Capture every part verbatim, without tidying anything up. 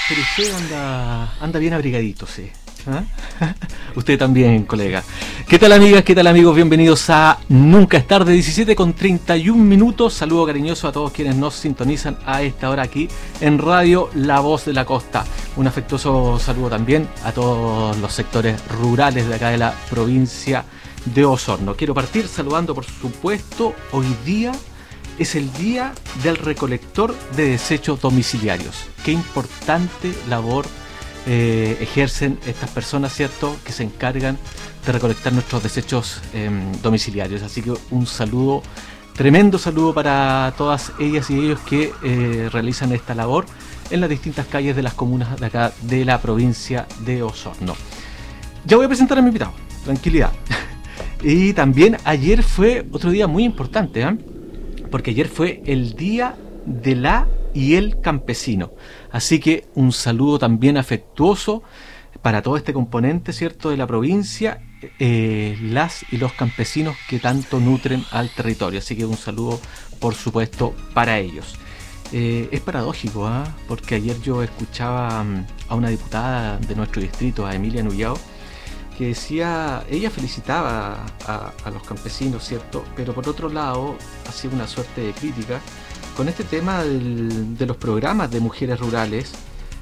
pero usted anda, anda bien abrigadito, sí. ¿Ah? Usted también, colega. ¿Qué tal, amigas? ¿Qué tal, amigos? Bienvenidos a Nunca es tarde, diecisiete con treinta y un minutos. Saludo cariñoso a todos quienes nos sintonizan a esta hora aquí en Radio La Voz de la Costa. Un afectuoso saludo también a todos los sectores rurales de acá de la provincia de Osorno. Quiero partir saludando, por supuesto, hoy día es el día del recolector de desechos domiciliarios. Qué importante labor Eh, ejercen estas personas, ¿cierto?, que se encargan de recolectar nuestros desechos eh, domiciliarios. Así que un saludo, tremendo saludo para todas ellas y ellos que eh, realizan esta labor en las distintas calles de las comunas de acá de la provincia de Osorno. Ya voy a presentar a mi invitado, tranquilidad. Y también ayer fue otro día muy importante, ¿eh? Porque ayer fue el día de la y el campesino. Así que un saludo también afectuoso para todo este componente, ¿cierto?, de la provincia, eh, las y los campesinos que tanto nutren al territorio. Así que un saludo, por supuesto, para ellos. Eh, es paradójico, ¿eh? Porque ayer yo escuchaba um, a una diputada de nuestro distrito, a Emilia Nullao, que decía, ella felicitaba a, a los campesinos, ¿cierto?, pero por otro lado hacía una suerte de crítica con este tema del, de los programas de mujeres rurales,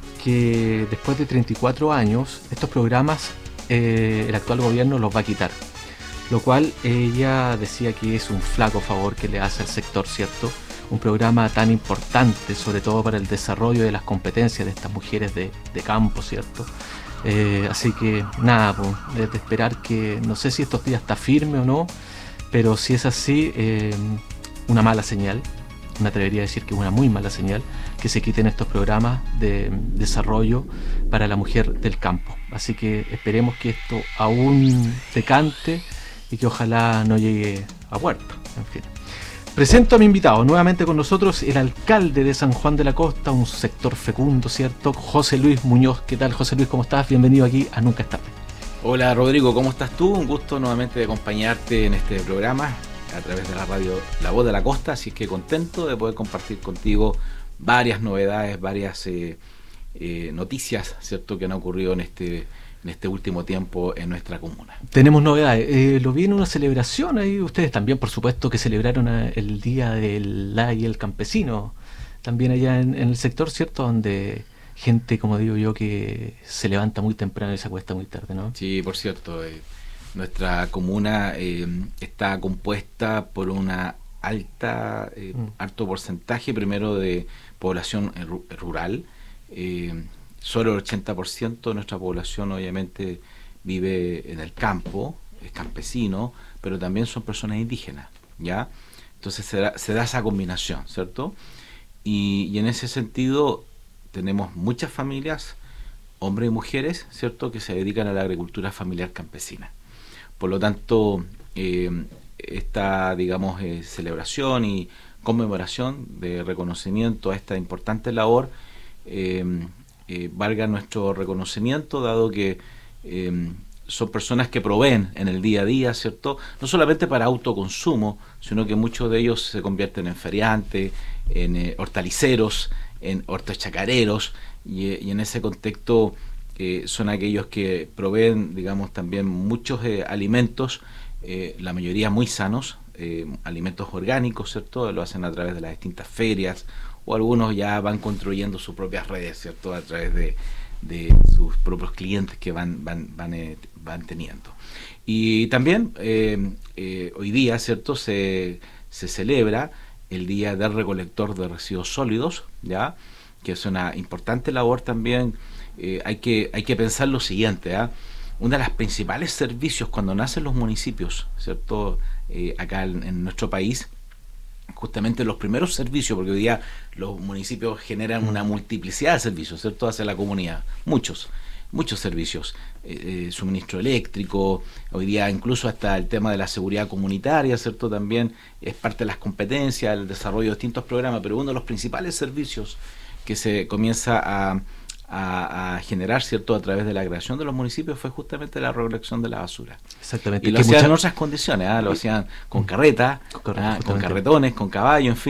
que después de treinta y cuatro años, estos programas eh, el actual gobierno los va a quitar. Lo cual ella decía que es un flaco favor que le hace al sector, ¿cierto? Un programa tan importante, sobre todo para el desarrollo de las competencias de estas mujeres de, de campo, ¿cierto? Eh, así que nada, pues, es de esperar que, no sé si estos días está firme o no, pero si es así, eh, una mala señal. Me atrevería a decir que es una muy mala señal que se quiten estos programas de desarrollo para la mujer del campo. Así que esperemos que esto aún decante y que ojalá no llegue a puerto. En fin. Presento a mi invitado, nuevamente con nosotros, el alcalde de San Juan de la Costa, un sector fecundo, ¿cierto?, José Luis Muñoz. ¿Qué tal, José Luis? ¿Cómo estás? Bienvenido aquí a Nunca es tarde. Hola, Rodrigo, ¿cómo estás tú? Un gusto nuevamente de acompañarte en este programa a través de la radio La Voz de la Costa, así que contento de poder compartir contigo varias novedades, varias eh, eh, noticias, ¿cierto?, que han ocurrido en este en este último tiempo en nuestra comuna. Tenemos novedades, eh, lo vi en una celebración ahí, ustedes también, por supuesto, que celebraron el Día del La y el Campesino, también allá en, en el sector, ¿cierto?, donde gente, como digo yo, que se levanta muy temprano y se acuesta muy tarde, ¿no? Sí, por cierto, eh, nuestra comuna eh, está compuesta por una alta, eh, mm. alto porcentaje, primero, de población rural. Eh, solo el ochenta por ciento de nuestra población obviamente vive en el campo, es campesino, pero también son personas indígenas, ¿ya? Entonces se da, se da esa combinación, ¿cierto? Y, y en ese sentido tenemos muchas familias, hombres y mujeres, ¿cierto?, que se dedican a la agricultura familiar campesina. Por lo tanto, eh, esta, digamos, eh, celebración y conmemoración de reconocimiento a esta importante labor eh, eh, valga nuestro reconocimiento, dado que eh, son personas que proveen en el día a día, ¿cierto?, no solamente para autoconsumo, sino que muchos de ellos se convierten en feriantes, en eh, hortaliceros, en hortochacareros, y, y en ese contexto Eh, son aquellos que proveen, digamos, también muchos eh, alimentos, eh, la mayoría muy sanos, eh, alimentos orgánicos, ¿cierto? Lo hacen a través de las distintas ferias, o algunos ya van construyendo sus propias redes, ¿cierto?, a través de, de sus propios clientes que van, van, van, eh, van teniendo. Y también eh, eh, hoy día, ¿cierto?, se, se celebra el Día del Recolector de Residuos Sólidos, ¿ya?, que es una importante labor también. Eh, hay que hay que pensar lo siguiente, ¿eh? Uno de los principales servicios cuando nacen los municipios, ¿cierto?, eh, acá en, en nuestro país, justamente los primeros servicios, porque hoy día los municipios generan una multiplicidad de servicios, ¿cierto?, hacia la comunidad, muchos, muchos servicios, eh, eh, suministro eléctrico, hoy día incluso hasta el tema de la seguridad comunitaria, ¿cierto?, también es parte de las competencias, el desarrollo de distintos programas, pero uno de los principales servicios que se comienza a A, a generar, ¿cierto?, a través de la creación de los municipios fue justamente la recolección de la basura. Exactamente. Y lo hacían mucha... en otras condiciones, ¿eh? Lo hacían con carreta, con, ¿eh? con carretones, con caballo, en fin,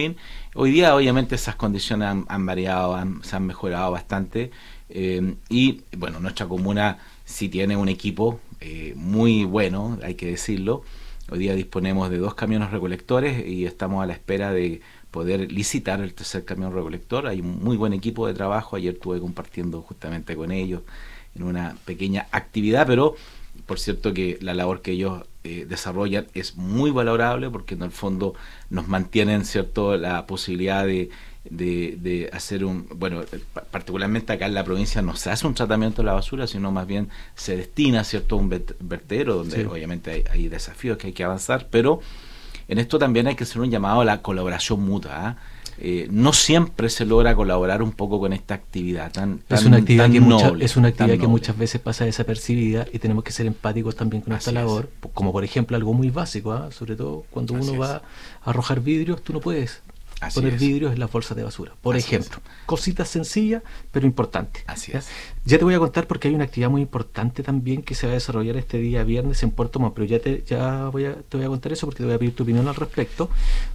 Hoy día obviamente esas condiciones han, han variado, han, se han mejorado bastante, eh, y bueno, nuestra comuna sí tiene un equipo eh, muy bueno, hay que decirlo. Hoy día disponemos de dos camiones recolectores y estamos a la espera de poder licitar el tercer camión recolector. Hay un muy buen equipo de trabajo, ayer estuve compartiendo justamente con ellos en una pequeña actividad, pero por cierto que la labor que ellos eh, desarrollan es muy valorable, porque en el fondo nos mantienen, cierto, la posibilidad de, de, de hacer un, bueno, particularmente acá en la provincia no se hace un tratamiento de la basura, sino más bien se destina, cierto, a un vertedero, donde sí, obviamente hay, hay desafíos que hay que avanzar, pero en esto también hay que hacer un llamado a la colaboración mutua, ¿eh? Eh, no siempre se logra colaborar un poco con esta actividad tan, tan es una actividad tan que noble, mucha, es una actividad que noble. muchas veces pasa desapercibida, y tenemos que ser empáticos también con esta labor, es. Como por ejemplo algo muy básico, ¿eh? Sobre todo cuando Así uno es. va a arrojar vidrios, tú no puedes Así poner es. vidrios en las bolsas de basura, por Así ejemplo. Es. Cositas sencillas pero importantes. Así ¿ya? es. Ya te voy a contar, porque hay una actividad muy importante también que se va a desarrollar este día viernes en Puerto Montt, pero ya te, ya voy a, te voy a contar eso, porque te voy a pedir tu opinión al respecto.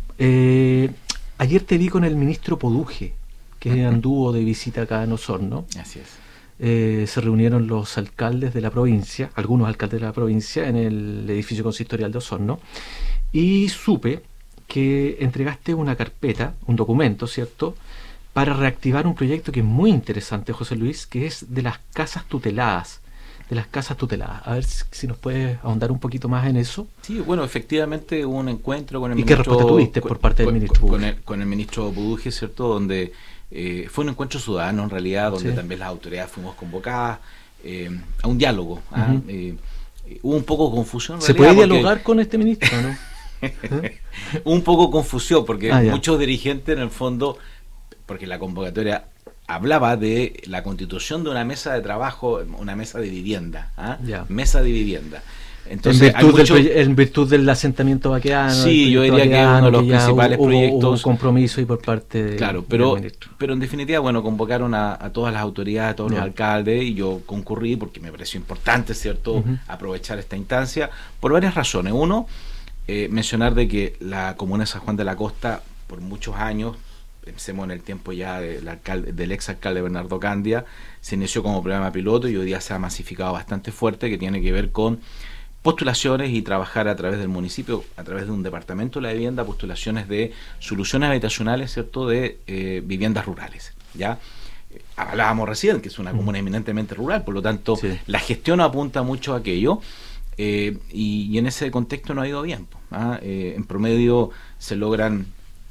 Eh, ayer te vi con el ministro Poduje, que anduvo de visita acá en Osorno. Así es. Eh, se reunieron los alcaldes de la provincia, algunos alcaldes de la provincia, en el edificio consistorial de Osorno, y supe que entregaste una carpeta, un documento, ¿cierto?, para reactivar un proyecto que es muy interesante, José Luis, que es de las casas tuteladas. De las casas tuteladas. A ver si, si nos puedes ahondar un poquito más en eso. Sí, bueno, efectivamente hubo un encuentro con el ¿Y ministro... ¿Y qué respuesta tuviste por parte con, del ministro con el, con el ministro Poduje, ¿cierto?, donde eh, fue un encuentro ciudadano en realidad, donde sí. también las autoridades fuimos convocadas eh, a un diálogo. ¿ah? Uh-huh. eh, hubo un poco de confusión. ¿Se puede porque... dialogar con este ministro, no? ¿Eh? Un poco confusión, porque ah, muchos dirigentes en el fondo, porque la convocatoria hablaba de la constitución de una mesa de trabajo, una mesa de vivienda, ¿ah? Mesa de vivienda. Entonces, en, virtud mucho, del, en virtud del asentamiento vaqueano. Sí, yo diría que es uno de los principales hubo, proyectos. Hubo un compromiso y por parte de, claro, pero, del ministro. Pero en definitiva, bueno, convocaron a, a todas las autoridades, a todos yeah. los alcaldes, y yo concurrí porque me pareció importante, ¿cierto?, uh-huh. aprovechar esta instancia por varias razones. Uno, eh, mencionar de que la comuna de San Juan de la Costa, por muchos años, pensemos en el tiempo ya del, alcalde, del ex alcalde Bernardo Candia, se inició como programa piloto y hoy día se ha masificado bastante fuerte, que tiene que ver con postulaciones y trabajar a través del municipio, a través de un departamento de la vivienda, postulaciones de soluciones habitacionales, ¿cierto?, de eh, viviendas rurales, ¿ya? Hablábamos recién que es una comuna eminentemente rural, por lo tanto sí. la gestión apunta mucho a aquello, eh, y, y en ese contexto no ha ido bien, ¿ah? eh, en promedio se logran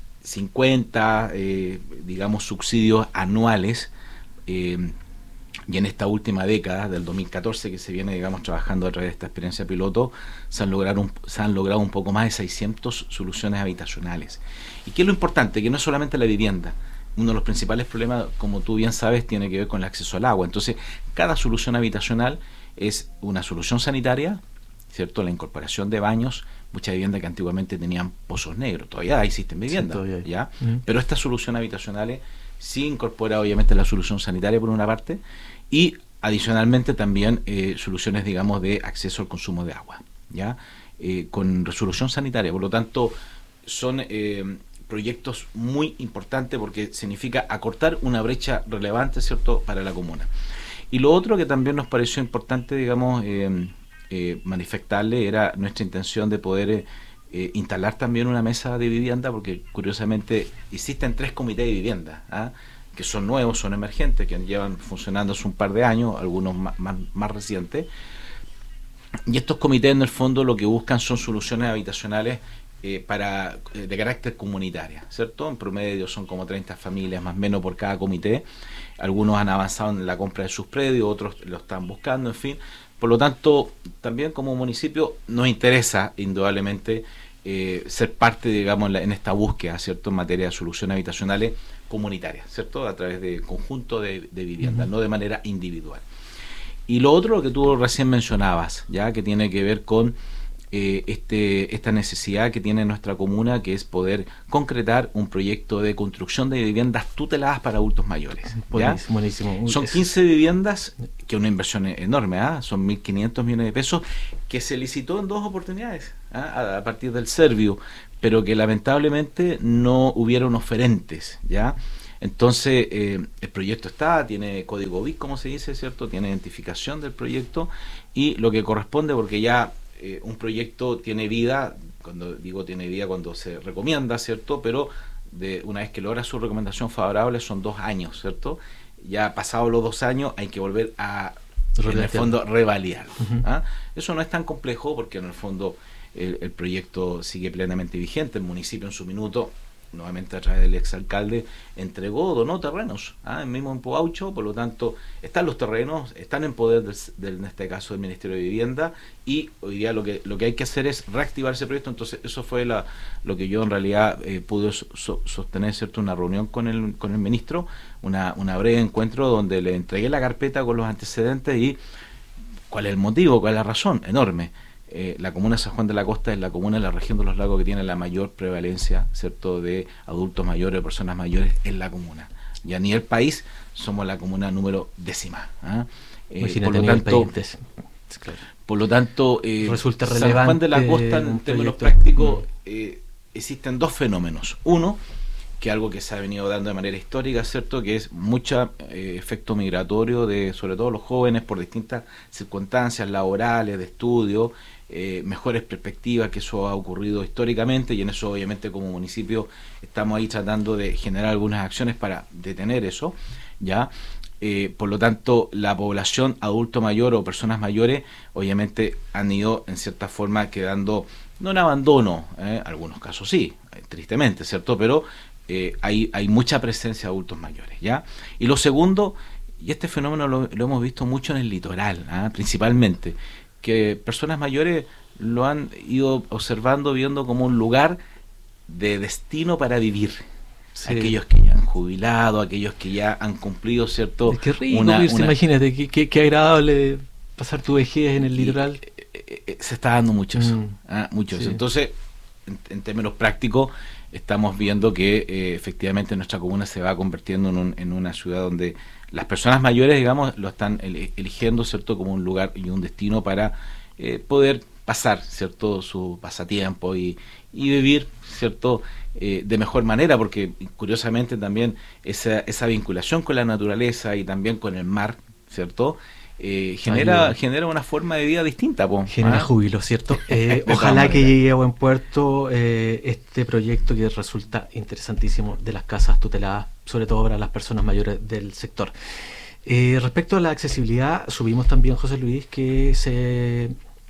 cincuenta, eh, digamos, subsidios anuales, eh, y en esta última década, del dos mil catorce, que se viene, digamos, trabajando a través de esta experiencia piloto, se han logrado un, se han logrado un poco más de seiscientas soluciones habitacionales. ¿Y qué es lo importante? Que no es solamente la vivienda. Uno de los principales problemas, como tú bien sabes, tiene que ver con el acceso al agua. Entonces, cada solución habitacional es una solución sanitaria, ¿cierto?, la incorporación de baños, muchas viviendas que antiguamente tenían pozos negros, todavía existen viviendas, sí, ¿ya? Uh-huh. Pero estas soluciones habitacionales sí incorpora obviamente la solución sanitaria por una parte, y adicionalmente también eh, soluciones, digamos, de acceso al consumo de agua, ¿ya? Eh, con resolución sanitaria, por lo tanto son eh, proyectos muy importantes porque significa acortar una brecha relevante, ¿cierto?, para la comuna. Y lo otro que también nos pareció importante, digamos, eh, Eh, manifestarle era nuestra intención de poder eh, eh, instalar también una mesa de vivienda, porque curiosamente existen tres comités de vivienda, ¿ah? que son nuevos, son emergentes, que llevan funcionando hace un par de años, algunos más, más, más recientes, y estos comités en el fondo lo que buscan son soluciones habitacionales eh, para eh, de carácter comunitario, ¿cierto? En promedio son como treinta familias más o menos por cada comité. Algunos han avanzado en la compra de sus predios, otros lo están buscando, en fin. Por lo tanto, también como municipio nos interesa indudablemente eh, ser parte, digamos, en, la, en esta búsqueda, ¿cierto?, en materia de soluciones habitacionales comunitarias, ¿cierto?, a través de conjunto de, de viviendas, uh-huh. no de manera individual. Y lo otro, lo que tú recién mencionabas, ya que tiene que ver con eh, este, esta necesidad que tiene nuestra comuna, que es poder concretar un proyecto de construcción de viviendas tuteladas para adultos mayores. Buenísimo, buenísimo. Son quince viviendas, que es una inversión enorme, ¿ah? Son mil quinientos millones de pesos, que se licitó en dos oportunidades, ¿ah? a, a partir del Servio, pero que lamentablemente no hubieron oferentes, ¿ya? Entonces, eh, el proyecto está, tiene código B I C, como se dice, ¿cierto? Tiene identificación del proyecto y lo que corresponde, porque ya eh, un proyecto tiene vida, cuando digo tiene vida, cuando se recomienda, ¿cierto? Pero de una vez que logra su recomendación favorable son dos años, ¿cierto? Ya pasados los dos años hay que volver a, en el fondo, revalidar. Uh-huh. ¿Ah? Eso no es tan complejo porque en el fondo el, el proyecto sigue plenamente vigente. El municipio en su minuto, nuevamente a través del exalcalde, entregó, donó terrenos, ¿ah? mismo en Puaucho, por lo tanto están los terrenos, están en poder del, del, en este caso del Ministerio de Vivienda, y hoy día lo que lo que hay que hacer es reactivar ese proyecto. Entonces eso fue la, lo que yo en realidad eh, pude so, sostener, ¿cierto? Una reunión con el con el ministro, una, una breve encuentro donde le entregué la carpeta con los antecedentes y cuál es el motivo, cuál es la razón, enorme. Eh, la comuna de San Juan de la Costa es la comuna de la región de los lagos que tiene la mayor prevalencia, ¿cierto?, de adultos mayores o personas mayores en la comuna. Y a nivel país somos la comuna número décima. ¿Ah? Eh, por, lo tanto, país, claro. por lo tanto, eh, resulta relevante. San Juan de la Costa, en términos prácticos, eh, existen dos fenómenos. Uno, que es algo que se ha venido dando de manera histórica, ¿cierto?, que es mucho eh, efecto migratorio de, sobre todo los jóvenes, por distintas circunstancias laborales, de estudio, eh, mejores perspectivas, que eso ha ocurrido históricamente, y en eso obviamente como municipio estamos ahí tratando de generar algunas acciones para detener eso, ¿ya? Eh, por lo tanto, la población adulto mayor o personas mayores obviamente han ido en cierta forma quedando, no en abandono, ¿eh? algunos casos sí, tristemente, ¿cierto?, pero Eh, hay, hay mucha presencia de adultos mayores, ¿ya? Y lo segundo, y este fenómeno lo, lo hemos visto mucho en el litoral, ¿ah? principalmente, que personas mayores lo han ido observando, viendo como un lugar de destino para vivir. Sí. Aquellos que ya han jubilado, aquellos que ya han cumplido, ¿cierto? Qué rico, una, una... imagínate, qué, qué, qué agradable pasar tu vejez en el litoral. Y, eh, eh, se está dando mucho eso, mm. ¿ah? mucho sí. eso. Entonces, en, en términos prácticos, estamos viendo que eh, efectivamente nuestra comuna se va convirtiendo en, un, en una ciudad donde las personas mayores, digamos, lo están el, eligiendo, ¿cierto?, como un lugar y un destino para eh, poder pasar, ¿cierto?, su pasatiempo y, y vivir, ¿cierto?, eh, de mejor manera, porque curiosamente también esa, esa vinculación con la naturaleza y también con el mar, ¿cierto?, Eh, genera Ayuda. genera una forma de vida distinta, po. Genera ¿ah? júbilo, ¿cierto? Eh, ojalá que llegue a buen puerto eh, este proyecto que resulta interesantísimo de las casas tuteladas, sobre todo para las personas mayores del sector. Eh, respecto a la accesibilidad, subimos también, José Luis, que se,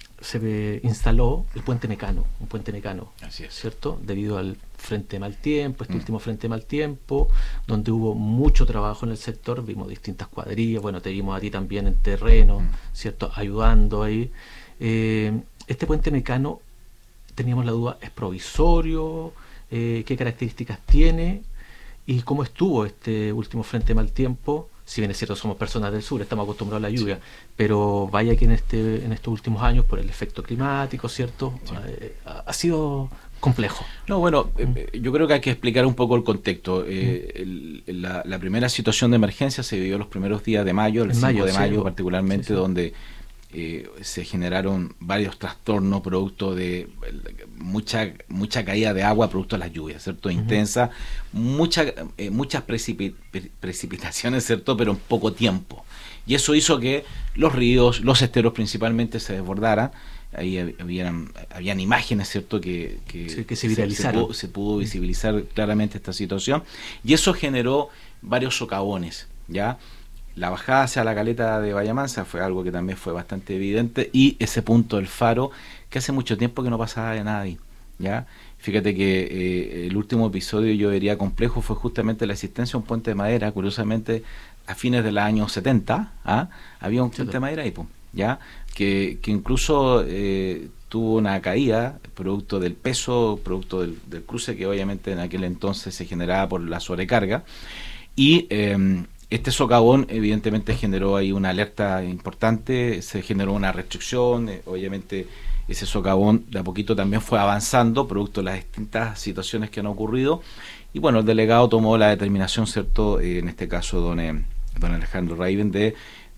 se instaló el puente Mecano, un puente Mecano, Así es. ¿cierto? Debido al frente mal tiempo, este mm. último frente mal tiempo, donde hubo mucho trabajo en el sector, vimos distintas cuadrillas, bueno, te vimos a ti también en terreno, mm. ¿cierto?, ayudando ahí. Eh, este puente Mecano, teníamos la duda, ¿es provisorio? Eh, ¿Qué características tiene? ¿Y cómo estuvo este último frente mal tiempo? Si bien es cierto, somos personas del sur, estamos acostumbrados a la lluvia, sí. pero vaya que en este en estos últimos años, por el efecto climático, ¿cierto?, sí. eh, ha, ha sido complejo. No, bueno, mm. eh, yo creo que hay que explicar un poco el contexto. Eh, mm. el, la, la primera situación de emergencia se vivió los primeros días de mayo, el en cinco mayo, de mayo sí, particularmente, sí, sí. donde eh, se generaron varios trastornos producto de mucha mucha caída de agua producto de las lluvias, ¿cierto? Uh-huh. Intensa, mucha, eh, muchas precipi- pre- precipitaciones, ¿cierto? Pero en poco tiempo. Y eso hizo que los ríos, los esteros principalmente se desbordaran. Ahí habían, habían imágenes, ¿cierto?, que, que, sí, que se viralizaron. Se, se, pudo, se pudo visibilizar claramente esta situación, y eso generó varios socavones, ¿ya? La bajada hacia la caleta de Vallamansa fue algo que también fue bastante evidente, y ese punto del faro, que hace mucho tiempo que no pasaba de nada ahí, ¿ya? Fíjate que eh, el último episodio, yo diría complejo, fue justamente la existencia de un puente de madera. Curiosamente, a fines de los años setenta, ¿ah? había un puente de madera ahí, ¿ya? Que, que incluso eh, tuvo una caída producto del peso, producto del, del cruce que obviamente en aquel entonces se generaba por la sobrecarga, y eh, este socavón evidentemente generó ahí una alerta importante, se generó una restricción, eh, obviamente ese socavón de a poquito también fue avanzando producto de las distintas situaciones que han ocurrido, y bueno, el delegado tomó la determinación, ¿cierto?, eh, en este caso don, eh, don Alejandro Raven, de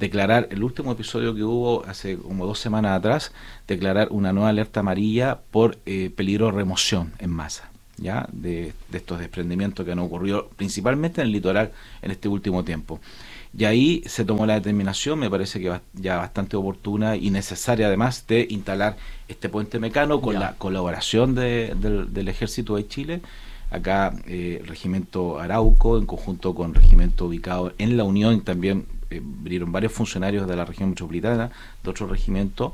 declarar, el último episodio que hubo hace como dos semanas atrás, declarar una nueva alerta amarilla por eh, peligro de remoción en masa, ya de, de estos desprendimientos que han ocurrido principalmente en el litoral en este último tiempo. Y ahí se tomó la determinación, me parece que ya bastante oportuna y necesaria además, de instalar este puente Mecano con ya. la colaboración de, de, del Ejército de Chile. Acá eh, el Regimiento Arauco, en conjunto con el regimiento ubicado en La Unión, también eh, vinieron varios funcionarios de la región metropolitana, de otros regimientos,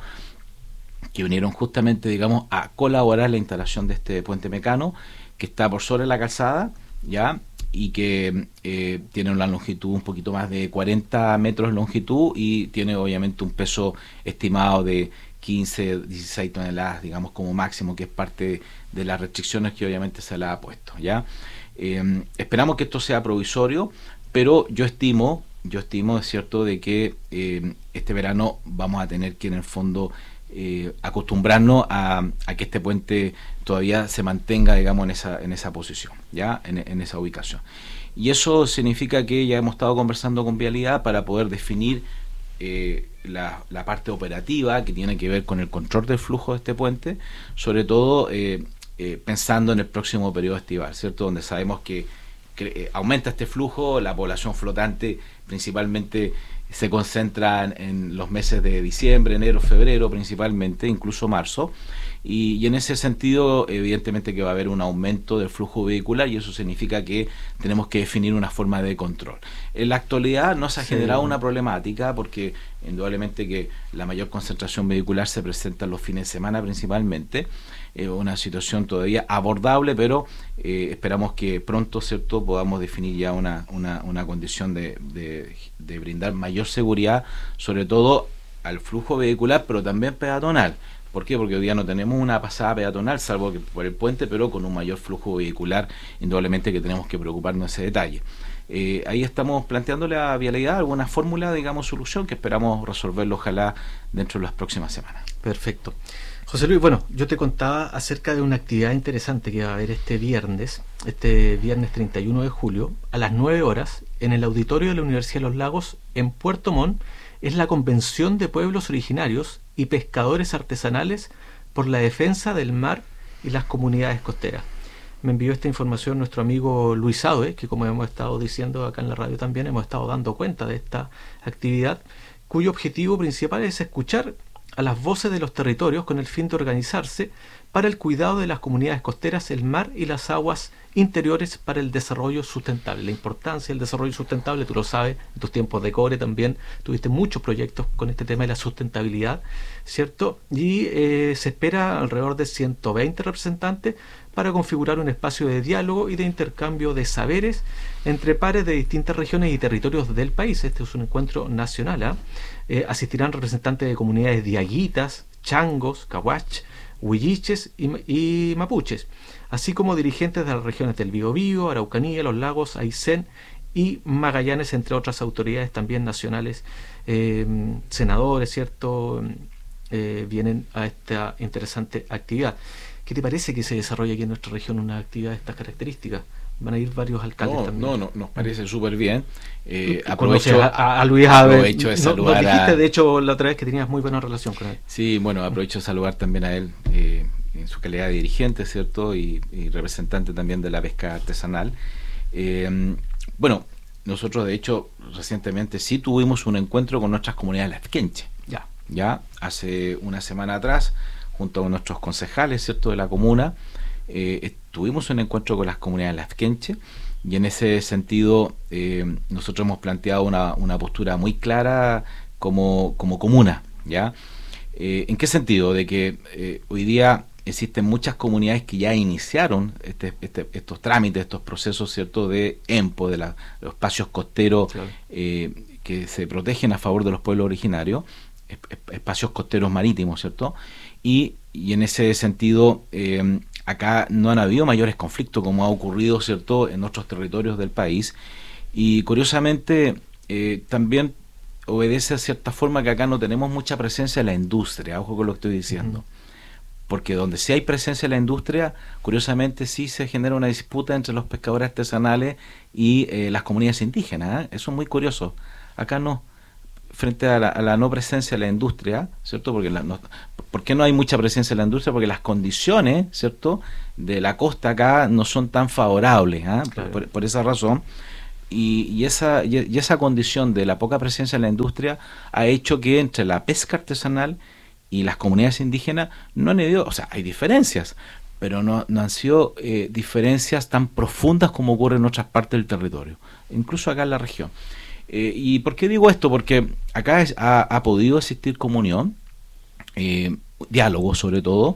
que vinieron justamente, digamos, a colaborar en la instalación de este puente Mecano, que está por sobre la calzada, ya, y que eh, tiene una longitud un poquito más de cuarenta metros de longitud y tiene obviamente un peso estimado de quince, dieciséis toneladas, digamos, como máximo, que es parte de las restricciones que obviamente se le ha puesto, ¿ya? Eh, esperamos que esto sea provisorio, pero yo estimo, yo estimo, es cierto, de que eh, este verano vamos a tener que, en el fondo, eh, acostumbrarnos a, a que este puente todavía se mantenga, digamos, en esa, en esa posición, ¿ya? En, en esa ubicación. Y eso significa que ya hemos estado conversando con Vialidad para poder definir Eh, la, la parte operativa que tiene que ver con el control del flujo de este puente, sobre todo eh, eh, pensando en el próximo periodo estival, ¿cierto? Donde sabemos que, que eh, aumenta este flujo, la población flotante principalmente se concentra en, en los meses de diciembre, enero, febrero principalmente, incluso marzo, y, y en ese sentido evidentemente que va a haber un aumento del flujo vehicular y eso significa que tenemos que definir una forma de control. En la actualidad no se ha sí. generado una problemática porque indudablemente que la mayor concentración vehicular se presenta en los fines de semana principalmente, eh, una situación todavía abordable, pero eh, esperamos que pronto, ¿cierto?, podamos definir ya una, una, una condición de, de, de brindar mayor seguridad, sobre todo al flujo vehicular, pero también peatonal. ¿Por qué? Porque hoy día no tenemos una pasada peatonal, salvo que por el puente, pero con un mayor flujo vehicular, indudablemente que tenemos que preocuparnos de ese detalle. Eh, ahí estamos planteándole a Vialidad alguna fórmula, digamos, solución, que esperamos resolverlo ojalá dentro de las próximas semanas. Perfecto. José Luis, bueno, yo te contaba acerca de una actividad interesante que va a haber este viernes, este viernes treinta y uno de julio, a las nueve horas, en el auditorio de la Universidad de los Lagos, en Puerto Montt. Es la Convención de Pueblos Originarios y Pescadores Artesanales por la Defensa del Mar y las Comunidades Costeras. Me envió esta información nuestro amigo Luis Adue, que como hemos estado diciendo acá en la radio también, hemos estado dando cuenta de esta actividad, cuyo objetivo principal es escuchar a las voces de los territorios con el fin de organizarse para el cuidado de las comunidades costeras, el mar y las aguas interiores para el desarrollo sustentable. La importancia del desarrollo sustentable, tú lo sabes, en tus tiempos de cobre también tuviste muchos proyectos con este tema de la sustentabilidad, ¿cierto? Y eh, se espera alrededor de ciento veinte representantes para configurar un espacio de diálogo y de intercambio de saberes entre pares de distintas regiones y territorios del país. Este es un encuentro nacional, ¿eh? Eh, asistirán representantes de comunidades diaguitas, changos, cahuach, huilliches y, y mapuches, así como dirigentes de las regiones del Biobío, Araucanía, Los Lagos, Aysén y Magallanes, entre otras autoridades también nacionales, eh, senadores, ¿cierto? Eh, vienen a esta interesante actividad. ¿Qué te parece que se desarrolle aquí en nuestra región una actividad de estas características? Van a ir varios alcaldes no, también. No, no, nos parece súper bien. Eh, aprovecho a, a Luis Abe. Aprovecho de saludar no, nos dijiste, a... de hecho, la otra vez que tenías muy buena relación con él. Sí, bueno, aprovecho de saludar también a él eh, en su calidad de dirigente, ¿cierto? Y, y representante también de la pesca artesanal. Eh, bueno, nosotros de hecho recientemente sí tuvimos un encuentro con nuestras comunidades lafkenche. Ya. Ya, hace una semana atrás, junto con nuestros concejales, ¿cierto?, de la comuna, eh, tuvimos un encuentro con las comunidades lafkenche y en ese sentido eh, nosotros hemos planteado una, una postura muy clara como, como comuna, ¿ya? Eh, ¿En qué sentido? De que eh, hoy día existen muchas comunidades que ya iniciaron este, este, estos trámites, estos procesos, ¿cierto?, de EMPO, de, la, de los espacios costeros, claro, eh, que se protegen a favor de los pueblos originarios, espacios costeros marítimos, ¿cierto? Y, y en ese sentido, eh, acá no han habido mayores conflictos como ha ocurrido, ¿cierto?, en otros territorios del país. Y curiosamente, eh, también obedece a cierta forma que acá no tenemos mucha presencia en la industria, ojo con lo que estoy diciendo. Porque donde sí hay presencia en la industria, curiosamente sí se genera una disputa entre los pescadores artesanales y eh, las comunidades indígenas, ¿eh? Eso es muy curioso. Acá no. frente a la, a la no presencia de la industria, ¿cierto? Porque la, no, ¿por qué no hay mucha presencia de la industria? Porque las condiciones, ¿cierto?, de la costa acá no son tan favorables, ¿eh? Claro. por, por esa razón. Y, y, esa, y, y esa condición de la poca presencia en la industria ha hecho que entre la pesca artesanal y las comunidades indígenas no han habido, o sea, hay diferencias, pero no, no han sido eh, diferencias tan profundas como ocurre en otras partes del territorio, incluso acá en la región. Eh, ¿Y por qué digo esto? Porque acá es, ha, ha podido existir comunión, eh, diálogo sobre todo,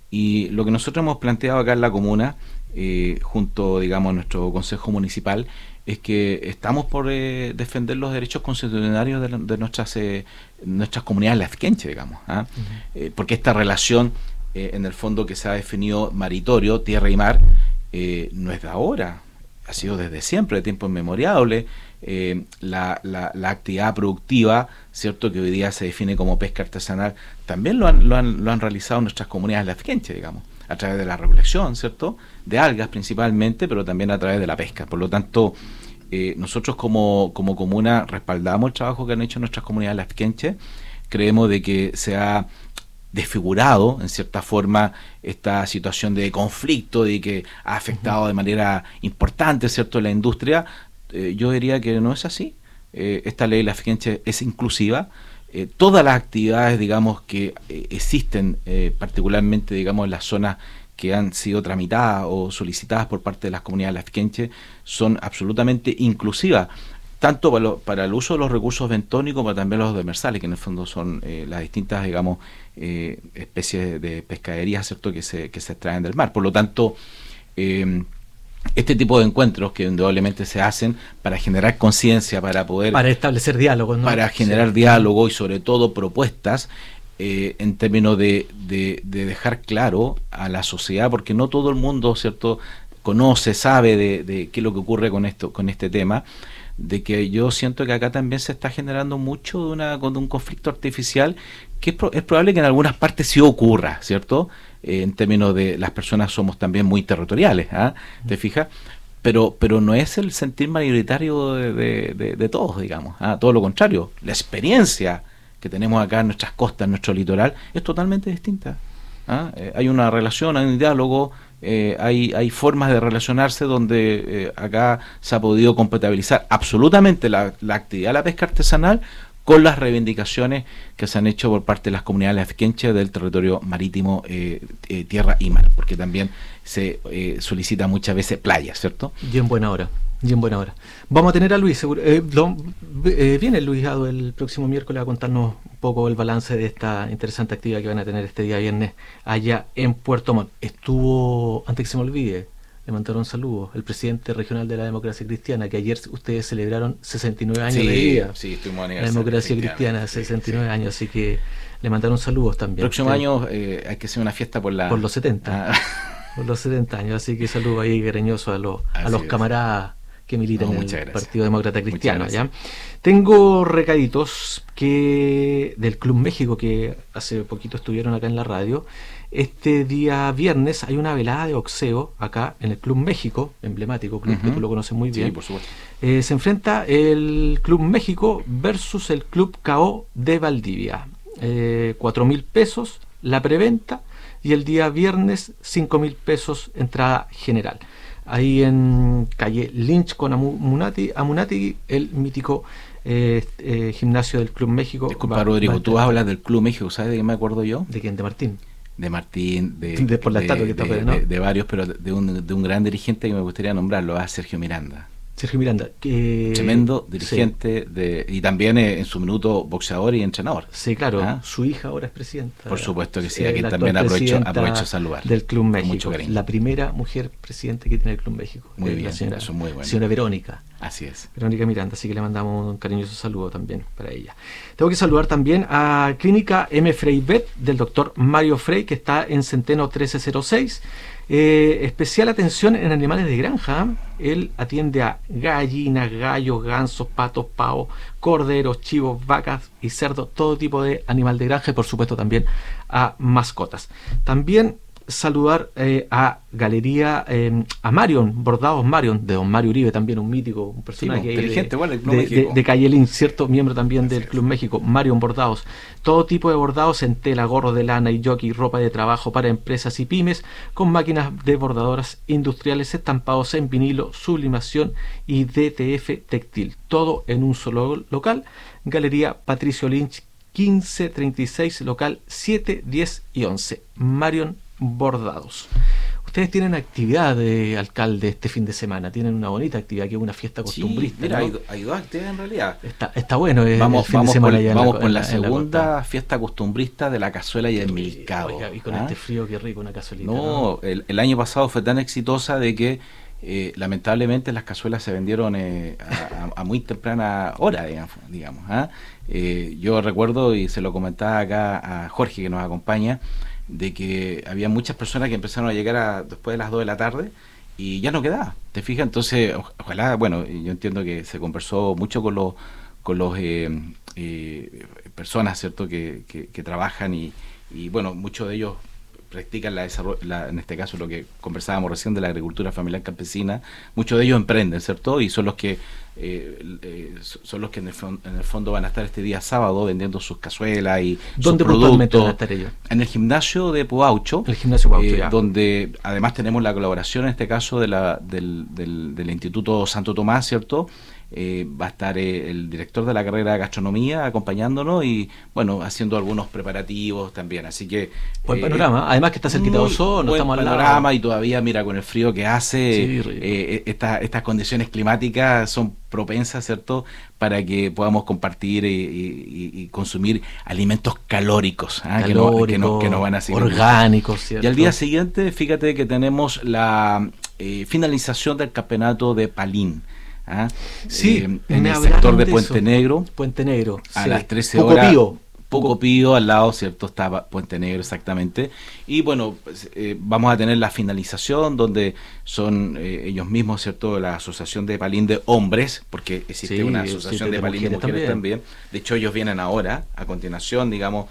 y lo que nosotros hemos planteado acá en la comuna, eh, junto, digamos, a nuestro consejo municipal, es que estamos por eh, defender los derechos constitucionarios de, de nuestras eh, nuestras comunidades lafkenche, digamos, ¿ah? Uh-huh. eh, porque esta relación, eh, en el fondo, que se ha definido maritorio, tierra y mar, eh, no es de ahora, ha sido desde siempre, de tiempo inmemorial. Eh, la, la, la actividad productiva, cierto, que hoy día se define como pesca artesanal, también lo han, lo han, lo han realizado nuestras comunidades lafkenche, digamos, a través de la recolección, cierto, de algas principalmente, pero también a través de la pesca. Por lo tanto, eh, nosotros como, como comuna respaldamos el trabajo que han hecho nuestras comunidades lafkenche. Creemos de que se ha desfigurado en cierta forma esta situación de conflicto, de que ha afectado de manera importante, cierto, la industria. Eh, yo diría que no es así. Eh, esta ley lafkenche es inclusiva. Eh, todas las actividades, digamos, que eh, existen, eh, particularmente, digamos, en las zonas que han sido tramitadas o solicitadas por parte de las comunidades lafkenche, son absolutamente inclusivas, tanto para, lo, para el uso de los recursos bentónicos, como también los demersales, que en el fondo son eh, las distintas, digamos, eh, especies de pescadería, ¿cierto?, que se, que se extraen del mar. Por lo tanto, eh, este tipo de encuentros que indudablemente se hacen para generar conciencia, para poder... Para establecer diálogos, ¿no? Para generar sí. diálogo y sobre todo propuestas eh, en términos de, de, de dejar claro a la sociedad, porque no todo el mundo, ¿cierto?, conoce, sabe de, de qué es lo que ocurre con esto, con este tema, de que yo siento que acá también se está generando mucho de, una, de un conflicto artificial que es, pro, es probable que en algunas partes sí ocurra, ¿cierto?, Eh, en términos de las personas somos también muy territoriales, ¿ah? ¿Te fijas? Pero pero no es el sentir mayoritario de, de, de, de todos, digamos, ¿ah? Todo lo contrario, la experiencia que tenemos acá en nuestras costas, en nuestro litoral, es totalmente distinta, ¿ah? Eh, hay una relación, hay un diálogo, eh, hay, hay formas de relacionarse donde eh, acá se ha podido compatibilizar absolutamente la, la actividad de la pesca artesanal con las reivindicaciones que se han hecho por parte de las comunidades lafkenche del territorio marítimo, eh, eh, tierra y mar, porque también se eh, solicita muchas veces playas, ¿cierto? Y en buena hora, y en buena hora. Vamos a tener a Luis, seguro, eh, lo, eh, viene Luis Ado el próximo miércoles a contarnos un poco el balance de esta interesante actividad que van a tener este día viernes allá en Puerto Montt. Estuvo, antes que se me olvide, le mandaron saludos, el presidente regional de la Democracia Cristiana, que ayer ustedes celebraron sesenta y nueve años sí, de vida. Sí, estuvimos la Democracia Cristiana, sesenta y nueve sí, años, sí. Así que le mandaron saludos también. El próximo año eh, hay que hacer una fiesta por la... Por los setenta. Ah. Por los setenta años, así que saludos ahí cariñosos a los, a los camaradas que militan no, en el gracias. Partido Demócrata Cristiano. ¿Ya? Tengo recaditos que del Club México, que hace poquito estuvieron acá en la radio. Este día viernes hay una velada de boxeo acá en el Club México, emblemático club, uh-huh. que tú lo conoces muy bien. Sí, por supuesto. Eh, se enfrenta el Club México versus el Club K O de Valdivia. Eh, cuatro mil pesos la preventa y el día viernes cinco mil pesos entrada general. Ahí en calle Lynch con Amunati, Amunati el mítico eh, eh, gimnasio del Club México. Disculpa, va, Rodrigo, va, tú va, hablas del Club México, ¿sabes de qué me acuerdo yo? ¿De quién? ¿De Martín? De Martín, de, de, por la de, estatua que está de, ¿no? de, de varios, pero de un, de un gran dirigente que me gustaría nombrarlo, a Sergio Miranda. Sergio Miranda, que tremendo dirigente sí. de, y también eh, en su minuto boxeador y entrenador. Sí, claro, ¿ah? Su hija ahora es presidenta. Por supuesto que sí, eh, aquí también aprovecho, aprovecho de saludar. Del Club México, la primera mujer presidente que tiene el Club México. Muy bien, la señora, eso es muy bueno. Señora Verónica. Así es. Verónica Miranda, así que le mandamos un cariñoso saludo también para ella. Tengo que saludar también a Clínica M. Frey Vet del doctor Mario Frey, que está en Centeno trece cero seis. Eh, especial atención en animales de granja. Él atiende a gallinas, gallos, gansos, patos, pavos, corderos, chivos, vacas y cerdos, todo tipo de animal de granja y por supuesto también a mascotas. También saludar eh, a Galería, eh, a Marion, Bordados Marion, de don Mario Uribe, también un mítico, un personaje sí, ahí inteligente, de, bueno, el Club de, México. de, de Cayelín, cierto, miembro también Así del es. Club México. Marion Bordados, todo tipo de bordados en tela, gorro de lana y jockey, ropa de trabajo para empresas y pymes, con máquinas de bordadoras industriales, estampados en vinilo, sublimación y D T F textil, todo en un solo local. Galería Patricio Lynch, quince treinta y seis, local siete, diez y once, Marion Bordados. Ustedes tienen actividad de alcalde este fin de semana, tienen una bonita actividad que es una fiesta costumbrista. Sí, mira, ¿no? hay, hay dos actividades en realidad. Está, está bueno el, Vamos, el fin vamos de semana por, ya en vamos la, por en la, la segunda la fiesta costumbrista de la cazuela y el milcao. Oiga, y con ¿Ah? este frío, qué rico, una cazuelita. No, ¿no? el, el año pasado fue tan exitosa de que eh, lamentablemente las cazuelas se vendieron eh, a, a, a muy temprana hora, digamos. digamos ¿ah? eh, yo recuerdo, y se lo comentaba acá a Jorge, que nos acompaña, de que había muchas personas que empezaron a llegar a, después de las dos de la tarde y ya no quedaba, ¿te fijas? Entonces, ojalá, bueno, yo entiendo que se conversó mucho con los con los eh, eh, personas, ¿cierto?, que, que, que trabajan y, y, bueno, muchos de ellos practican la, la, en este caso lo que conversábamos recién de la agricultura familiar campesina. Muchos de ellos emprenden, ¿cierto? Y son los que eh, eh, son los que en el, en el fondo van a estar este día sábado vendiendo sus cazuelas y sus productos. Van a estar ellos? En el gimnasio de Puaucho, el gimnasio Puaucho, eh, donde además tenemos la colaboración en este caso de la, del, del, del Instituto Santo Tomás, ¿cierto? Eh, va a estar eh, el director de la carrera de gastronomía acompañándonos y bueno, haciendo algunos preparativos también, así que buen eh, panorama, además que está cerquita de Osorno, estamos al panorama y todavía mira con el frío que hace, sí, eh, esta, estas condiciones climáticas son propensas, ¿cierto?, para que podamos compartir y, y, y consumir alimentos calóricos, ¿eh? que, no, que, no, que no van a seguir orgánicos, ¿cierto? Y al día siguiente, fíjate que tenemos la eh, finalización del campeonato de Palín. ¿Ah? Sí, eh, en el sector de, de Puente eso. Negro. Puente Negro. A sí. las trece Poco horas. Pío. Poco Pío, al lado, ¿cierto? Estaba Puente Negro, exactamente. Y bueno, pues, eh, vamos a tener la finalización, donde son eh, ellos mismos, ¿cierto?, la Asociación de Palín de Hombres, porque existe sí, una asociación de, de Palín de Mujeres, mujeres también. también. De hecho, ellos vienen ahora, a continuación, digamos,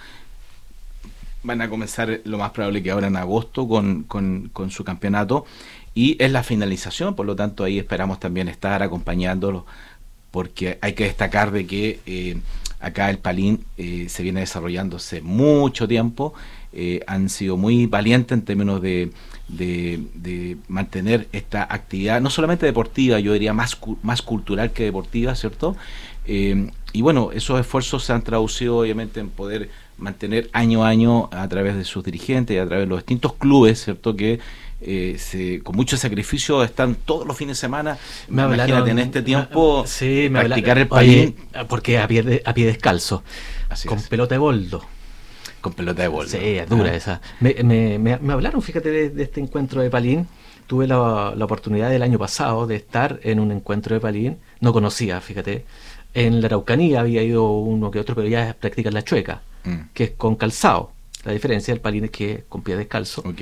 van a comenzar lo más probable que ahora en agosto con, con, con su campeonato. Y es la finalización, por lo tanto ahí esperamos también estar acompañándolos, porque hay que destacar de que eh, acá el Palín eh, se viene desarrollando hace mucho tiempo, eh, han sido muy valientes en términos de, de, de mantener esta actividad, no solamente deportiva, yo diría más, más cultural que deportiva, ¿cierto? Eh, y bueno, esos esfuerzos se han traducido obviamente en poder mantener año a año a través de sus dirigentes y a través de los distintos clubes, ¿cierto?, que Eh, se, con mucho sacrificio están todos los fines de semana. Me Imagínate hablaron, en este tiempo sí, me practicar hablaron, el Palín. oye, porque a pie, de, a pie descalzo, Así con es. pelota de boldo. Con pelota de boldo. Sí, es dura ah. esa. Me, me, me, me hablaron, fíjate, de, de este encuentro de Palín. Tuve la, la oportunidad del año pasado de estar en un encuentro de Palín. No conocía, fíjate. En la Araucanía había ido uno que otro, pero ya practican la chueca, mm. que es con calzado. La diferencia del Palín es que es con pie descalzo. Okay.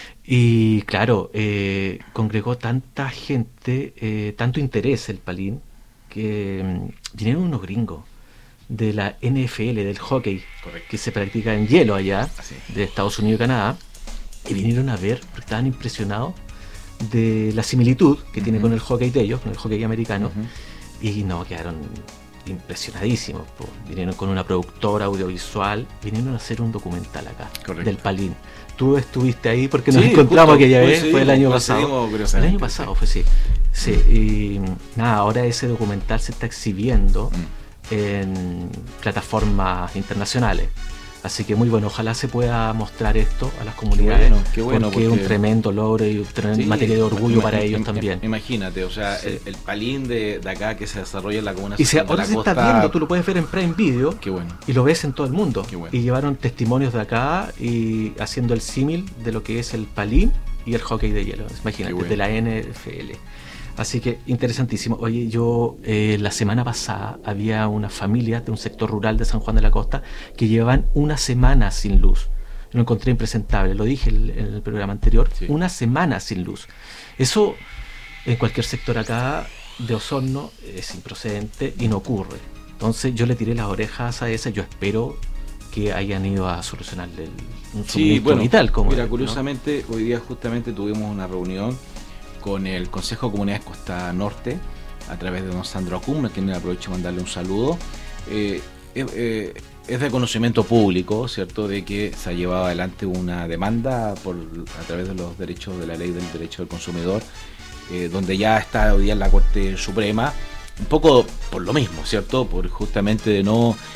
Y claro, eh, congregó tanta gente, eh, tanto interés el Palín, que um, vinieron unos gringos de la N F L, del hockey, Correcto. que se practica en hielo allá, Así. de Estados Unidos y Canadá, y vinieron a ver, porque estaban impresionados de la similitud que uh-huh. tiene con el hockey de ellos, con el hockey americano, uh-huh. y no, quedaron impresionadísimos. Pues. Vinieron con una productora audiovisual, vinieron a hacer un documental acá, Correcto. del Palín. Tú estuviste ahí porque nos sí, encontramos justo, aquella vez, fue el año pasado. El año pasado fue, sí. sí y nada, ahora ese documental se está exhibiendo mm. en plataformas internacionales. Así que muy bueno, ojalá se pueda mostrar esto a las comunidades, qué bueno, qué bueno, porque, porque es un tremendo logro y una sí, materia de orgullo para ellos también. Imagínate, o sea, sí. el, el Palín de, de acá que se desarrolla en la comuna y se, ahora se costa, está viendo, tú lo puedes ver en Prime Video, qué bueno. y lo ves en todo el mundo. Qué bueno. Y llevaron testimonios de acá y haciendo el símil de lo que es el Palín y el hockey de hielo, imagínate, bueno. de la N F L. Así que interesantísimo. Oye, yo eh, la semana pasada había una familia de un sector rural de San Juan de la Costa que llevaban una semana sin luz. Lo encontré impresentable, lo dije en el, el programa anterior, sí. una semana sin luz. Eso en cualquier sector acá de Osorno es improcedente y no ocurre. Entonces yo le tiré las orejas a esa, yo espero que hayan ido a solucionar el, un sí, bueno, vital. Como mira, el, curiosamente, ¿no? Hoy día justamente tuvimos una reunión con el Consejo de Comunidades Costa Norte, a través de don Sandro Acum, a quien aprovecho de mandarle un saludo. Eh, eh, eh, es de conocimiento público, ¿cierto?, de que se ha llevado adelante una demanda por a través de los derechos de la ley del derecho del consumidor, eh, donde ya está hoy día en la Corte Suprema, un poco por lo mismo, ¿cierto?, por justamente de no